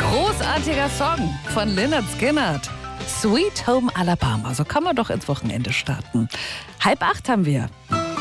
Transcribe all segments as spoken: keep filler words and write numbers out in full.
Großartiger Song von Lynyrd Skynyrd. Sweet Home Alabama. So kann man doch ins Wochenende starten. Halb acht haben wir.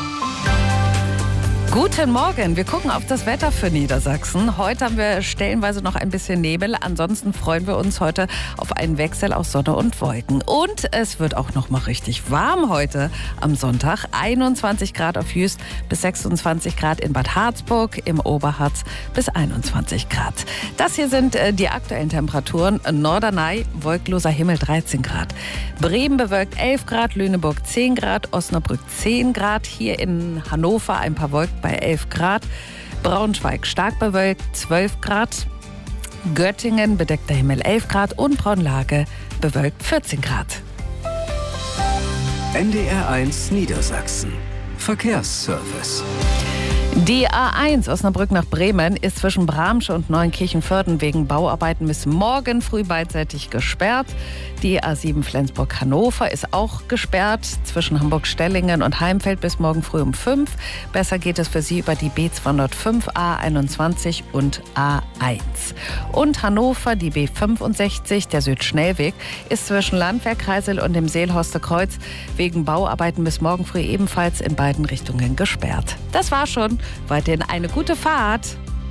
Guten Morgen, wir gucken auf das Wetter für Niedersachsen. Heute haben wir stellenweise noch ein bisschen Nebel. Ansonsten freuen wir uns heute auf einen Wechsel aus Sonne und Wolken. Und es wird auch noch mal richtig warm heute am Sonntag. einundzwanzig Grad auf Jüst bis sechsundzwanzig Grad in Bad Harzburg, im Oberharz bis einundzwanzig Grad. Das hier sind äh, die aktuellen Temperaturen. Norderney, wolkenloser Himmel dreizehn Grad. Bremen bewölkt elf Grad, Lüneburg zehn Grad, Osnabrück zehn Grad. Hier in Hannover ein paar Wolken bei elf Grad. Braunschweig stark bewölkt zwölf Grad. Göttingen bedeckter Himmel elf Grad und Braunlage bewölkt vierzehn Grad. N D R eins Niedersachsen. Verkehrsservice. Die A eins Osnabrück nach Bremen ist zwischen Bramsche und Neunkirchen-Vörden wegen Bauarbeiten bis morgen früh beidseitig gesperrt. Die A sieben Flensburg-Hannover ist auch gesperrt zwischen Hamburg-Stellingen und Heimfeld bis morgen früh um fünf. Besser geht es für Sie über die B zweihundertfünf, A einundzwanzig und A eins. Und Hannover, die B fünfundsechzig, der Südschnellweg, ist zwischen Landwehrkreisel und dem Seelhorster Kreuz wegen Bauarbeiten bis morgen früh ebenfalls in beiden Richtungen gesperrt. Das war schon. Weiterhin eine gute Fahrt.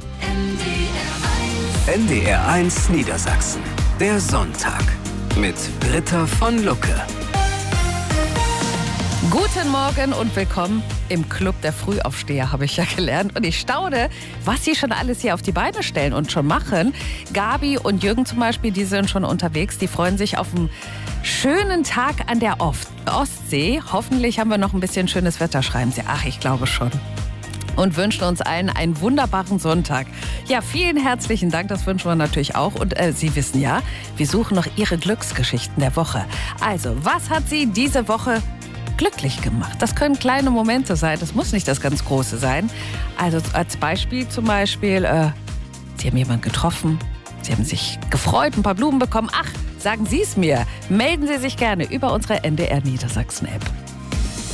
N D R eins Niedersachsen. Der Sonntag mit Britta von Lucke. Guten Morgen und willkommen im Club der Frühaufsteher, habe ich ja gelernt. Und ich staune, was sie schon alles hier auf die Beine stellen und schon machen. Gabi und Jürgen zum Beispiel, die sind schon unterwegs. Die freuen sich auf einen schönen Tag an der Ostsee. Hoffentlich haben wir noch ein bisschen schönes Wetter, schreiben sie. Ach, ich glaube schon. Und wünschen uns allen einen wunderbaren Sonntag. Ja, vielen herzlichen Dank, das wünschen wir natürlich auch. Und äh, Sie wissen ja, wir suchen noch Ihre Glücksgeschichten der Woche. Also, was hat Sie diese Woche glücklich gemacht? Das können kleine Momente sein, das muss nicht das ganz Große sein. Also als Beispiel zum Beispiel, äh, Sie haben jemanden getroffen, Sie haben sich gefreut, ein paar Blumen bekommen. Ach, sagen Sie es mir. Melden Sie sich gerne über unsere N D R Niedersachsen-App.